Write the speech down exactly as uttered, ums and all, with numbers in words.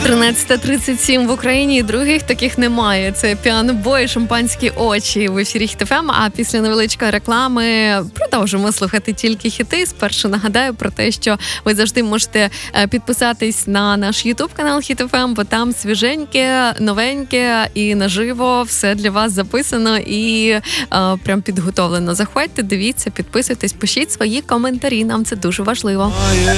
тринадцята тридцять сім в Україні, других таких немає. Це піанобой, шампанські очі в ефірі Хіт еф ем, а після невеличкої реклами продовжимо слухати тільки хіти. Спершу нагадаю про те, що ви завжди можете підписатись на наш ютуб-канал Хіт еф ем, бо там свіженьке, новеньке і наживо все для вас записано і а, прям підготовлено. Заходьте, дивіться, підписуйтесь, пишіть свої коментарі, нам це дуже важливо.